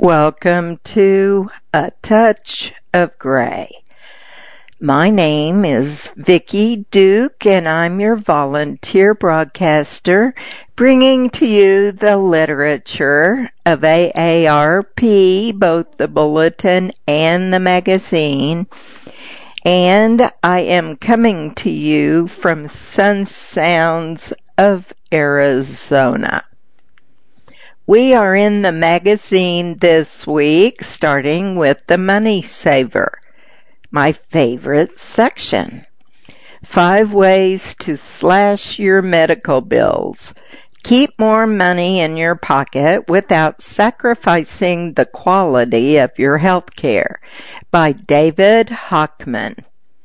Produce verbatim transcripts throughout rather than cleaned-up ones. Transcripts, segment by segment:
Welcome to A Touch of Gray. My name is Vicki Duke, and I'm your volunteer broadcaster, bringing to you the literature of A A R P, both the bulletin and the magazine. And I am coming to you from Sun Sounds of Arizona. We are in the magazine this week, starting with the Money Saver, my favorite section. Five ways to slash your medical bills. Keep more money in your pocket without sacrificing the quality of your health care, by David Hochman.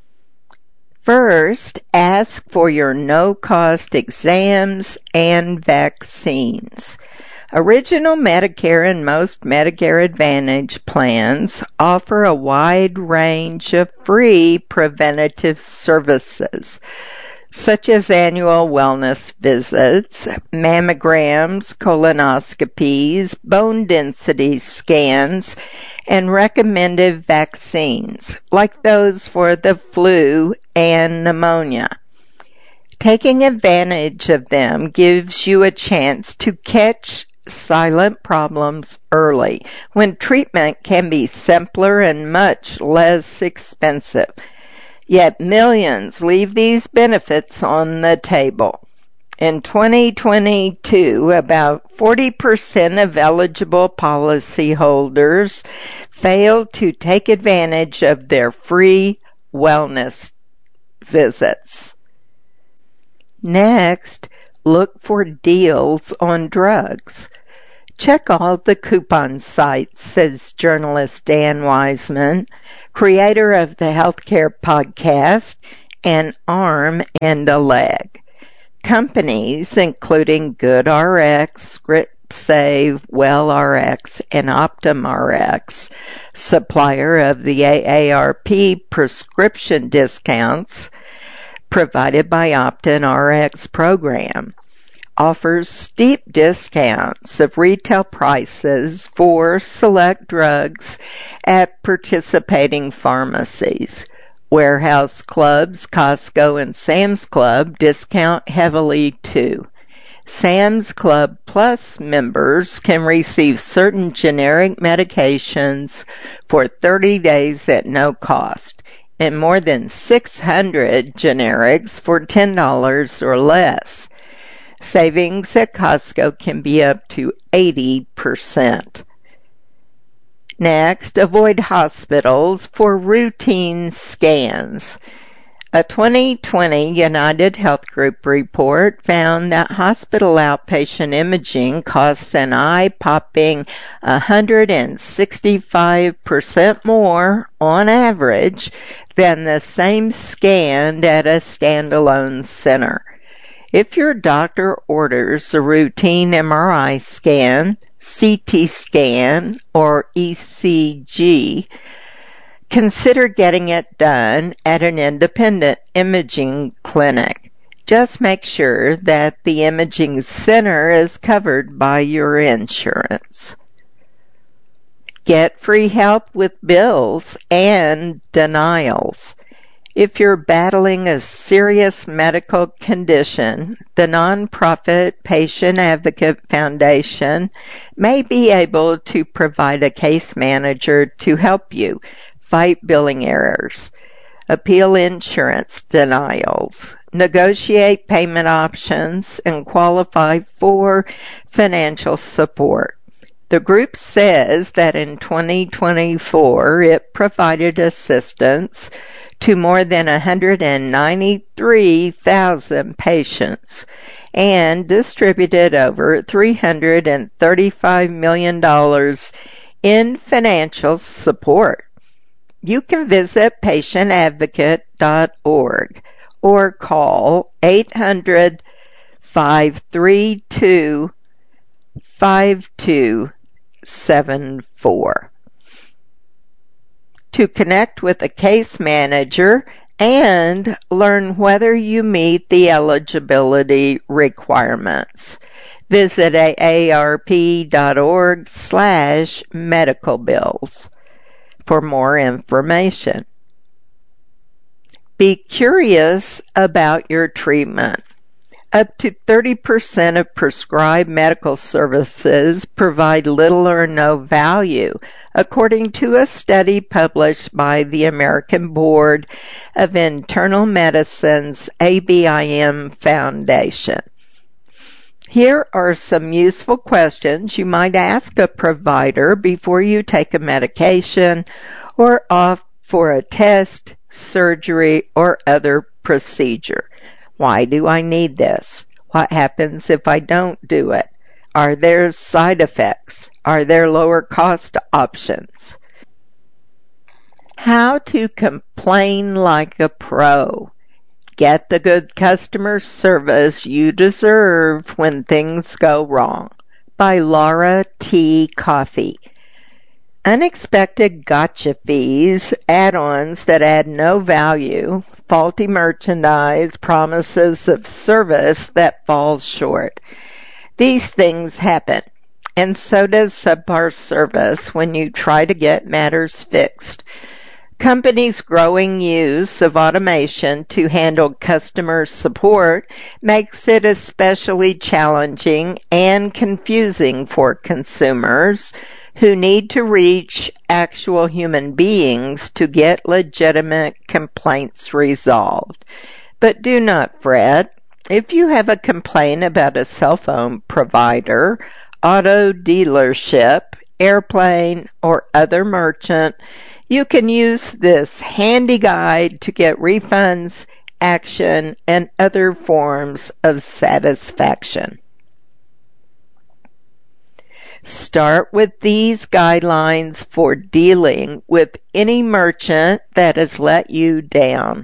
First, ask for your no-cost exams and vaccines. Original Medicare and most Medicare Advantage plans offer a wide range of free preventative services, such as annual wellness visits, mammograms, colonoscopies, bone density scans, and recommended vaccines, like those for the flu and pneumonia. Taking advantage of them gives you a chance to catch silent problems early, when treatment can be simpler and much less expensive. Yet millions leave these benefits on the table. In twenty twenty-two, about forty percent of eligible policyholders failed to take advantage of their free wellness visits. Next, look for deals on drugs. Check all the coupon sites, says journalist Dan Wiseman, creator of the Healthcare Podcast and Arm and a Leg. Companies including GoodRx, ScriptSave, WellRx, and OptumRx, supplier of the A A R P prescription discounts provided by Optum Rx program, offers steep discounts of retail prices for select drugs at participating pharmacies. Warehouse clubs, Costco and Sam's Club discount heavily too. Sam's Club Plus members can receive certain generic medications for thirty days at no cost, and more than six hundred generics for ten dollars or less. Savings at Costco can be up to eighty percent. Next, avoid hospitals for routine scans. A twenty twenty United Health Group report found that hospital outpatient imaging costs an eye-popping one hundred sixty-five percent more on average than the same scan at a standalone center. If your doctor orders a routine M R I scan, C T scan, or E C G, consider getting it done at an independent imaging clinic. Just make sure that the imaging center is covered by your insurance. Get free help with bills and denials. If you're battling a serious medical condition, the nonprofit Patient Advocate Foundation may be able to provide a case manager to help you fight billing errors, appeal insurance denials, negotiate payment options, and qualify for financial support. The group says that in twenty twenty-four it provided assistance to more than one hundred ninety-three thousand patients and distributed over three hundred thirty-five million dollars in financial support. You can visit patient advocate dot org or call eight hundred, five three two, five two seven four. To connect with a case manager and learn whether you meet the eligibility requirements, Visit A A R P dot org slash medical bills for more information. Be curious about your treatment. Up to thirty percent of prescribed medical services provide little or no value, according to a study published by the American Board of Internal Medicine's A B I M Foundation. Here are some useful questions you might ask a provider before you take a medication or opt for a test, surgery, or other procedure. Why do I need this? What happens if I don't do it? Are there side effects? Are there lower cost options? How to complain like a pro. Get the good customer service you deserve when things go wrong. By Laura T. Coffey. Unexpected gotcha fees, add-ons that add no value, faulty merchandise, promises of service that falls short. These things happen, and so does subpar service when you try to get matters fixed. Companies' growing use of automation to handle customer support makes it especially challenging and confusing for consumers who need to reach actual human beings to get legitimate complaints resolved. But do not fret. If you have a complaint about a cell phone provider, auto dealership, airplane, or other merchant, you can use this handy guide to get refunds, action, and other forms of satisfaction. Start with these guidelines for dealing with any merchant that has let you down.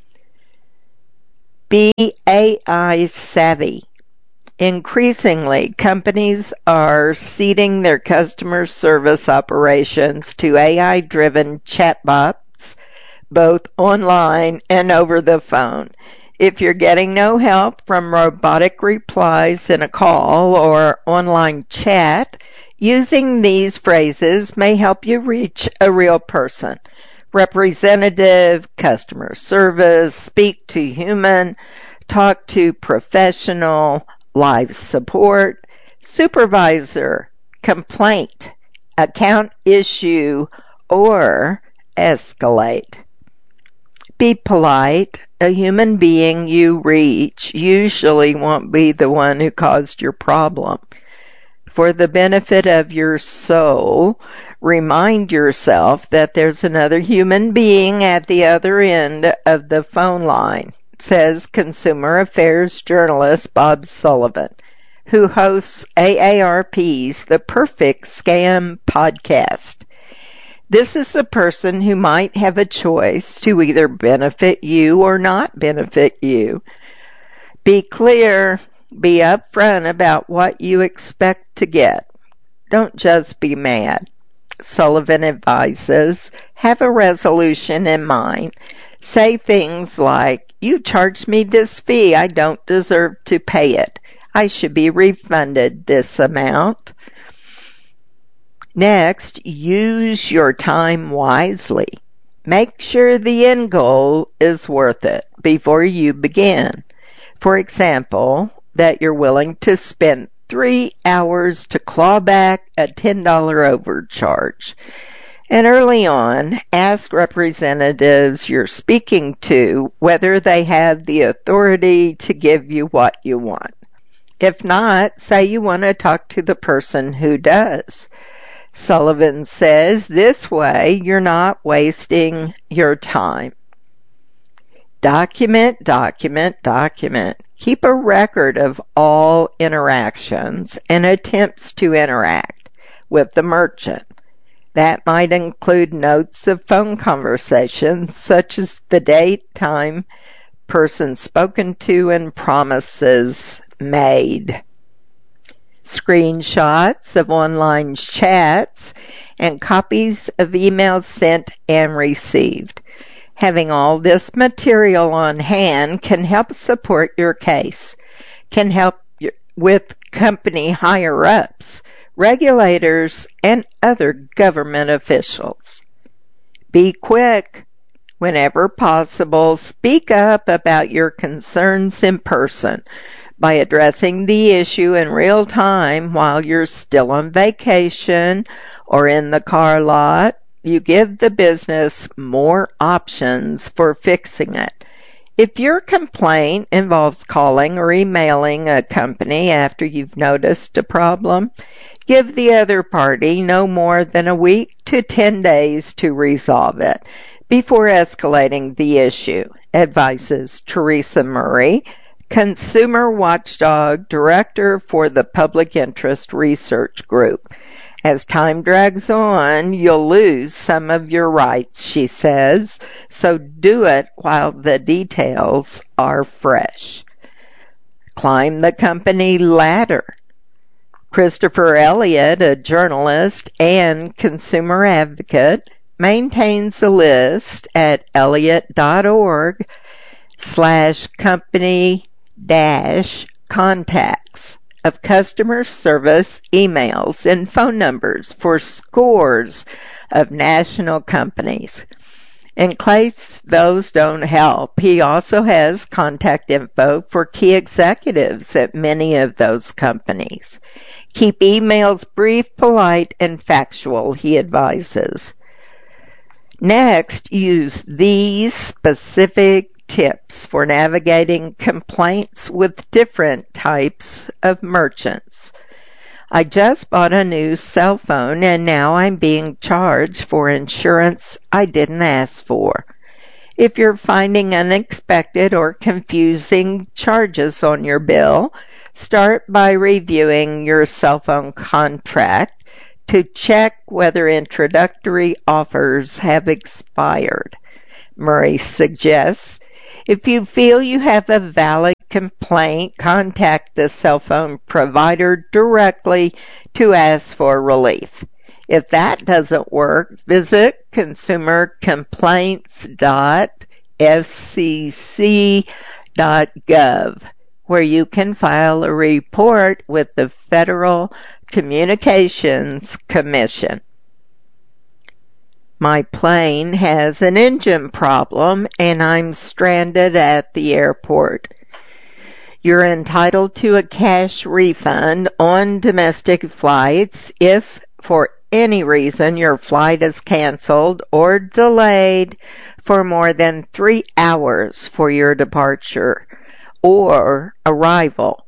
Be A I savvy. Increasingly, companies are ceding their customer service operations to A I-driven chatbots, both online and over the phone. If you're getting no help from robotic replies in a call or online chat, using these phrases may help you reach a real person. Representative, customer service, speak to human, talk to professional, live support, supervisor, complaint, account issue, or escalate. Be polite. A human being you reach usually won't be the one who caused your problem. For the benefit of your soul, remind yourself that there's another human being at the other end of the phone line, says Consumer Affairs journalist Bob Sullivan, who hosts A A R P's The Perfect Scam podcast. This is a person who might have a choice to either benefit you or not benefit you. Be clear, be upfront about what you expect to get. Don't just be mad. Sullivan advises, have a resolution in mind. Say things like, you charged me this fee, I don't deserve to pay it. I should be refunded this amount. Next, use your time wisely. Make sure the end goal is worth it before you begin. For example, that you're willing to spend three hours to claw back a ten dollars overcharge. And early on, ask representatives you're speaking to whether they have the authority to give you what you want. If not, say you want to talk to the person who does. Sullivan says this way you're not wasting your time. Document, document, document. Keep a record of all interactions and attempts to interact with the merchant. That might include notes of phone conversations, such as the date, time, person spoken to, and promises made. Screenshots of online chats, and copies of emails sent and received. Having all this material on hand can help support your case, can help with company higher-ups, regulators, and other government officials. Be quick. Whenever possible, speak up about your concerns in person by addressing the issue in real time while you're still on vacation or in the car lot. You give the business more options for fixing it. If your complaint involves calling or emailing a company after you've noticed a problem, give the other party no more than a week to ten days to resolve it before escalating the issue, advises Teresa Murray, Consumer Watchdog Director for the Public Interest Research Group. As time drags on, you'll lose some of your rights, she says, so do it while the details are fresh. Climb the company ladder. Christopher Elliott, a journalist and consumer advocate, maintains a list at elliott.org slash company dash contacts of customer service emails and phone numbers for scores of national companies. In case those don't help, he also has contact info for key executives at many of those companies. Keep emails brief, polite, and factual, he advises. Next, use these specific tips for navigating complaints with different types of merchants. I just bought a new cell phone and now I'm being charged for insurance I didn't ask for. If you're finding unexpected or confusing charges on your bill, start by reviewing your cell phone contract to check whether introductory offers have expired. Murray suggests if you feel you have a valid complaint, contact the cell phone provider directly to ask for relief. If that doesn't work, visit consumer complaints dot f c c dot gov, where you can file a report with the Federal Communications Commission. My plane has an engine problem and I'm stranded at the airport. You're entitled to a cash refund on domestic flights if, for any reason, your flight is canceled or delayed for more than three hours for your departure or arrival.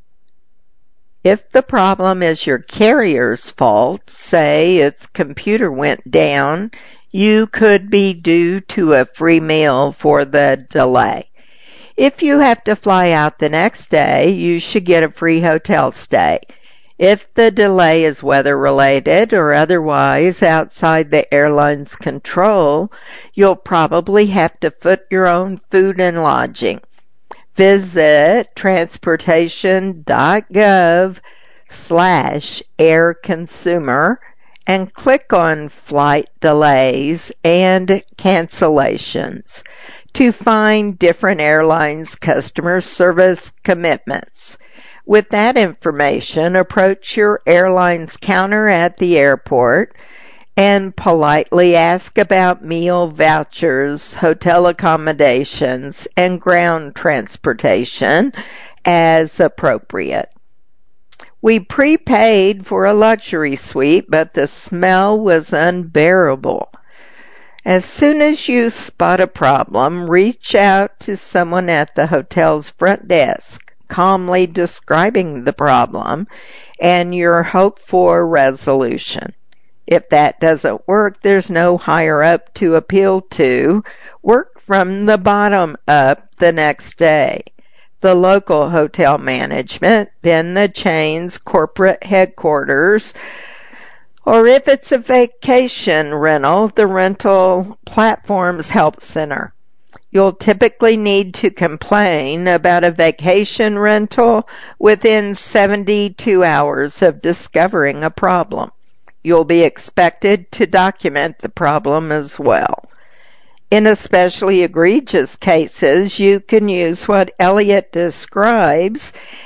If the problem is your carrier's fault, say its computer went down, you could be due to a free meal for the delay. If you have to fly out the next day, you should get a free hotel stay. If the delay is weather-related or otherwise outside the airline's control, you'll probably have to foot your own food and lodging. Visit transportation.gov slash air consumer and click on flight delays and cancellations to find different airlines' customer service commitments. With that information, approach your airline's counter at the airport and politely ask about meal vouchers, hotel accommodations, and ground transportation as appropriate. We prepaid for a luxury suite, but the smell was unbearable. As soon as you spot a problem, reach out to someone at the hotel's front desk, calmly describing the problem and your hope for resolution. If that doesn't work, there's no higher up to appeal to. Work from the bottom up the next day. The local hotel management, then the chain's corporate headquarters, or if it's a vacation rental, the rental platform's help center. You'll typically need to complain about a vacation rental within seventy-two hours of discovering a problem. You'll be expected to document the problem as well. In especially egregious cases, you can use what Elliott describes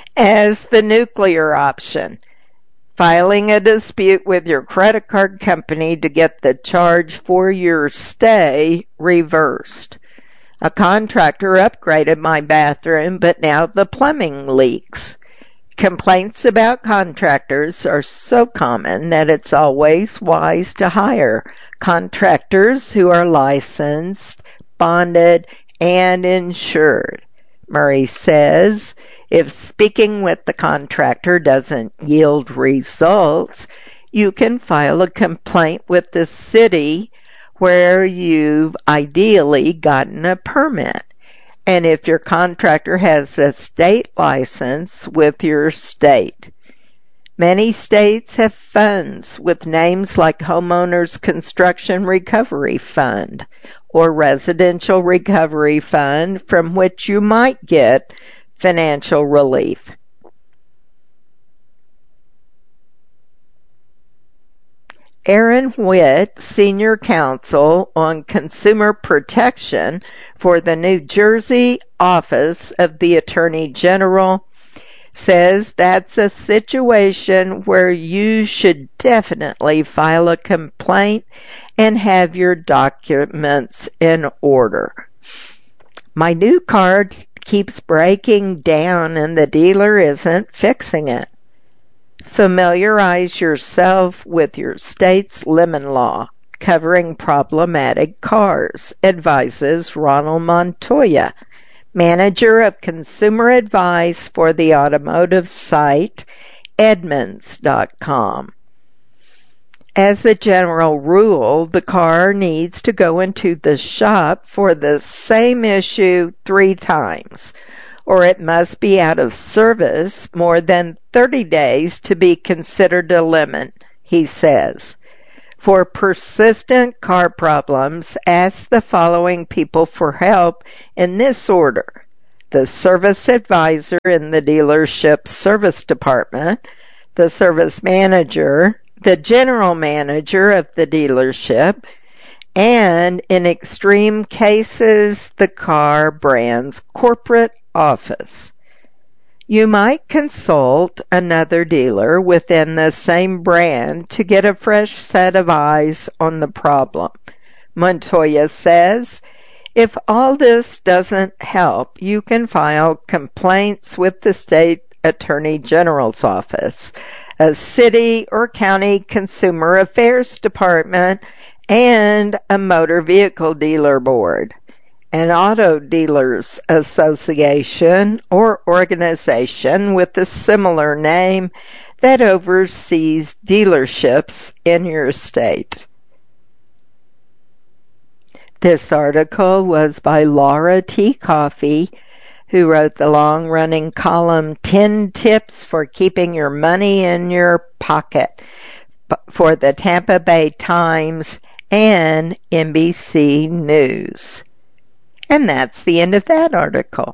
as the nuclear option, filing a dispute with your credit card company to get the charge for your stay reversed. A contractor upgraded my bathroom, but now the plumbing leaks. Complaints about contractors are so common that it's always wise to hire contractors who are licensed, bonded, and insured. Murray says, if speaking with the contractor doesn't yield results, you can file a complaint with the city where you've ideally gotten a permit. And if your contractor has a state license, with your state. Many states have funds with names like Homeowners Construction Recovery Fund or Residential Recovery Fund, from which you might get financial relief. Aaron Witt, Senior Counsel on Consumer Protection for the New Jersey Office of the Attorney General, says that's a situation where you should definitely file a complaint and have your documents in order. My new car keeps breaking down and the dealer isn't fixing it. Familiarize yourself with your state's lemon law covering problematic cars, advises Ronald Montoya, manager of consumer advice for the automotive site Edmunds dot com. As a general rule, the car needs to go into the shop for the same issue three times, or it must be out of service more than thirty days to be considered a lemon, he says. For persistent car problems, ask the following people for help in this order: the service advisor in the dealership service department, the service manager, the general manager of the dealership, and in extreme cases, the car brand's corporate office. You might consult another dealer within the same brand to get a fresh set of eyes on the problem. Montoya says, if all this doesn't help, you can file complaints with the state attorney general's office, a city or county consumer affairs department, and a motor vehicle dealer board, an auto dealers association or organization with a similar name that oversees dealerships in your state. This article was by Laura T. Coffey, who wrote the long-running column ten Tips for Keeping Your Money in Your Pocket for the Tampa Bay Times and N B C News. And that's the end of that article.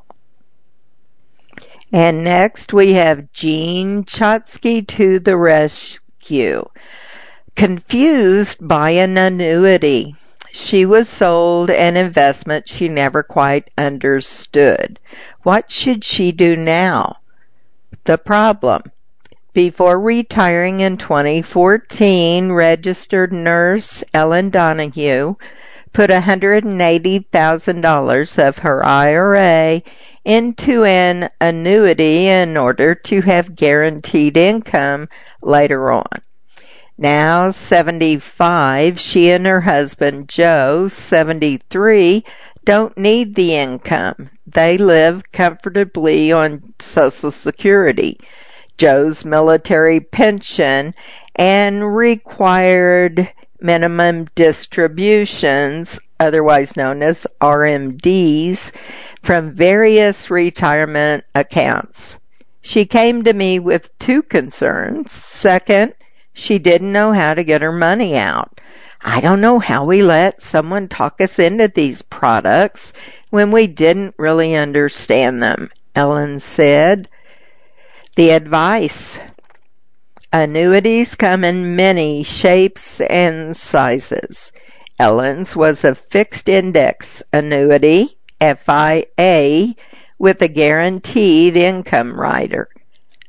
And next we have Jean Chotsky to the rescue. Confused by an annuity. She was sold an investment she never quite understood. What should she do now? The problem. Before retiring in twenty fourteen, registered nurse Ellen Donahue put one hundred eighty thousand dollars of her I R A into an annuity in order to have guaranteed income later on. Now seventy-five, she and her husband Joe, seventy-three, don't need the income. They live comfortably on Social Security, Joe's military pension, and required minimum distributions, otherwise known as R M Ds, from various retirement accounts. She came to me with two concerns. Second, she didn't know how to get her money out. I don't know how we let someone talk us into these products when we didn't really understand them, Ellen said. The advice. Annuities come in many shapes and sizes. Ellen's was a fixed index annuity, F I A, with a guaranteed income rider.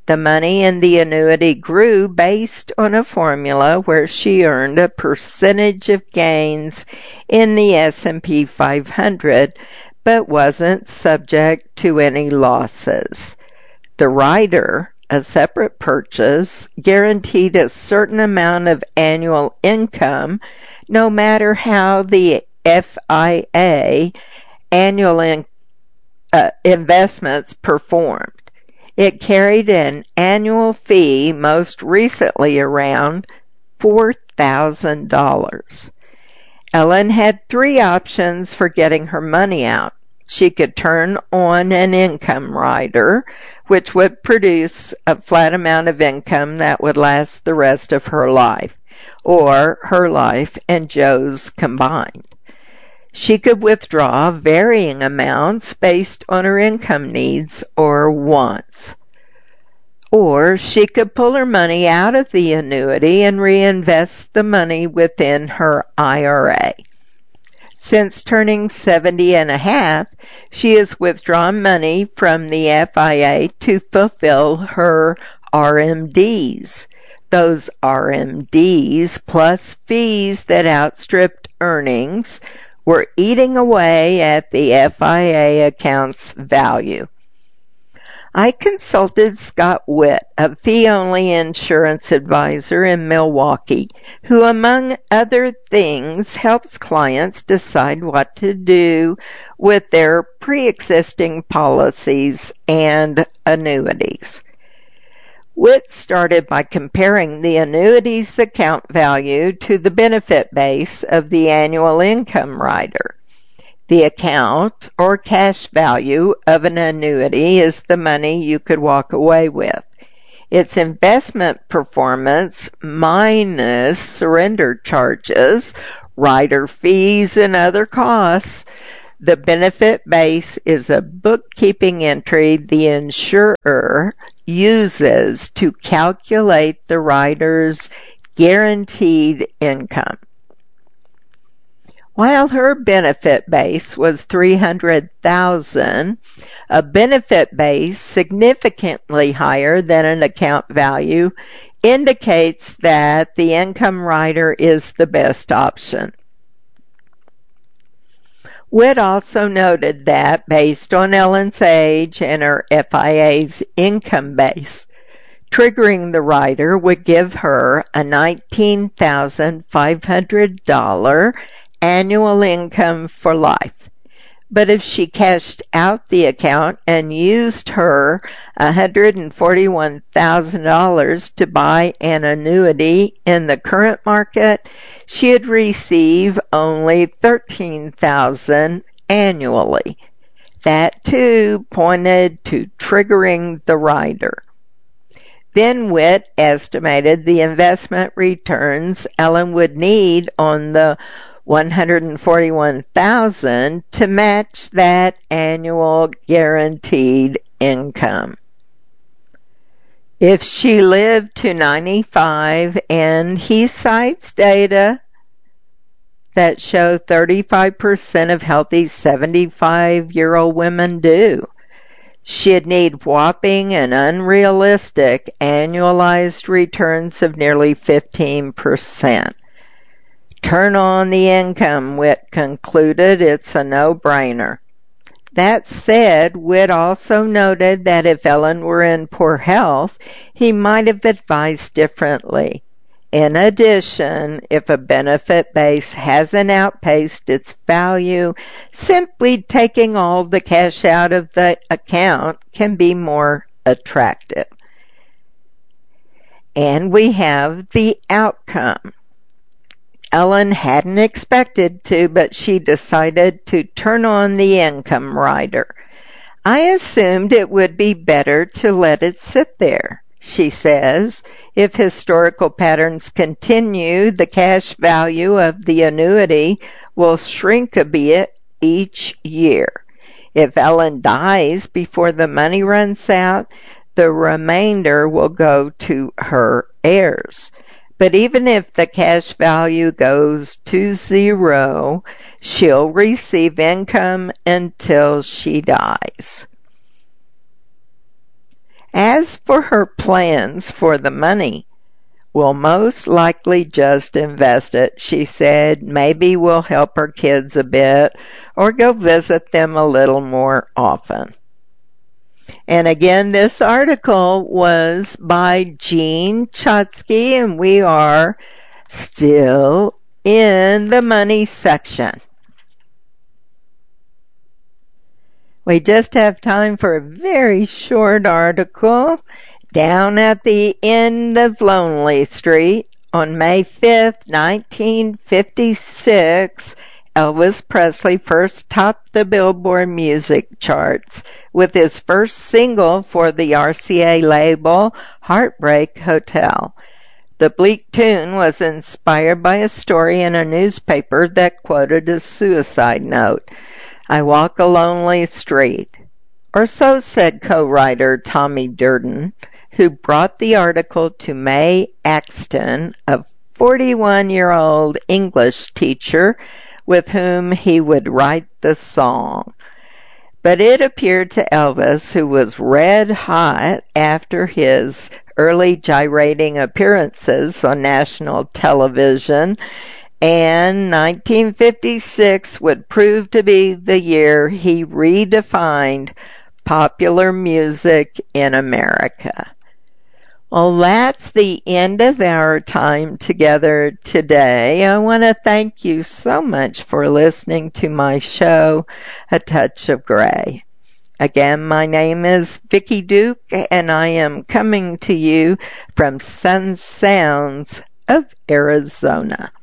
The money in the annuity grew based on a formula where she earned a percentage of gains in the S and P five hundred, but wasn't subject to any losses. The rider, a separate purchase, guaranteed a certain amount of annual income no matter how the F I A annual in, uh, investments performed. It carried an annual fee most recently around four thousand dollars. Ellen had three options for getting her money out. She could turn on an income rider, which would produce a flat amount of income that would last the rest of her life, or her life and Joe's combined. She could withdraw varying amounts based on her income needs or wants. Or she could pull her money out of the annuity and reinvest the money within her I R A. Since turning seventy and a half, she has withdrawn money from the F I A to fulfill her R M Ds. Those R M Ds plus fees that outstripped earnings were eating away at the F I A account's value. I consulted Scott Witt, a fee-only insurance advisor in Milwaukee, who, among other things, helps clients decide what to do with their pre-existing policies and annuities. Witt started by comparing the annuity's account value to the benefit base of the annual income rider. The account or cash value of an annuity is the money you could walk away with. Its investment performance minus surrender charges, rider fees, and other costs. The benefit base is a bookkeeping entry the insurer uses to calculate the rider's guaranteed income. While her benefit base was three hundred thousand dollars, a benefit base significantly higher than an account value indicates that the income rider is the best option. Witt also noted that, based on Ellen's age and her F I A's income base, triggering the rider would give her a nineteen thousand five hundred dollars annual income for life. But if she cashed out the account and used her one hundred forty-one thousand dollars to buy an annuity in the current market, she'd receive only thirteen thousand dollars annually. That too pointed to triggering the rider. Then Witt estimated the investment returns Ellen would need on the one hundred forty-one thousand dollars to match that annual guaranteed income. If she lived to ninety-five, and he cites data that show thirty-five percent of healthy seventy-five-year-old women do, she'd need whopping and unrealistic annualized returns of nearly fifteen percent. Turn on the income, Witt concluded. It's a no-brainer. That said, Witt also noted that if Ellen were in poor health, he might have advised differently. In addition, if a benefit base hasn't outpaced its value, simply taking all the cash out of the account can be more attractive. And we have the outcome. Ellen hadn't expected to, but she decided to turn on the income rider. I assumed it would be better to let it sit there, she says. If historical patterns continue, the cash value of the annuity will shrink a bit each year. If Ellen dies before the money runs out, the remainder will go to her heirs. But even if the cash value goes to zero, she'll receive income until she dies. As for her plans for the money, we'll most likely just invest it, she said. Maybe we'll help her kids a bit or go visit them a little more often. And again, this article was by Jean Chatzky, and we are still in the money section. We just have time for a very short article. Down at the end of Lonely Street on May fifth, nineteen fifty-six, Elvis Presley first topped the Billboard music charts with his first single for the R C A label, Heartbreak Hotel. The bleak tune was inspired by a story in a newspaper that quoted a suicide note. I walk a lonely street. Or so said co-writer Tommy Durden, who brought the article to Mae Axton, a forty-one-year-old English teacher with whom he would write the song. But it appeared to Elvis, who was red hot after his early gyrating appearances on national television, and nineteen fifty-six would prove to be the year he redefined popular music in America. Well, that's the end of our time together today. I want to thank you so much for listening to my show, A Touch of Gray. Again, my name is Vicki Duke, and I am coming to you from Sun Sounds of Arizona.